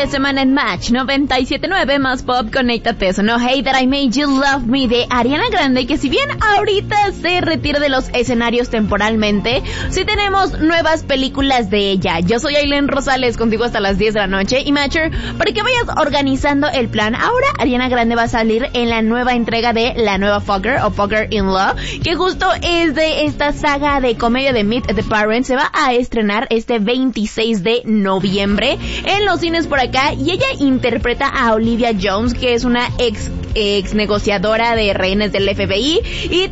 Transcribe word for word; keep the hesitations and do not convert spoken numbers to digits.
de semana en Match noventa y siete punto nueve más pop. Conéctate. Eso no, Hey That I Made You Love Me de Ariana Grande, que si bien ahorita se retira de los escenarios temporalmente, sí tenemos nuevas películas de ella. Yo soy Aileen Rosales, contigo hasta las diez de la noche. Y Matcher, para que vayas organizando el plan, ahora Ariana Grande va a salir en la nueva entrega de La Nueva Fucker o Fucker in Law, que justo es de esta saga de comedia de Meet the Parents. Se va a estrenar este veintiséis de noviembre en los cines por acá, y ella interpreta a Olivia Jones, que es una ex ex negociadora de rehenes del F B I, y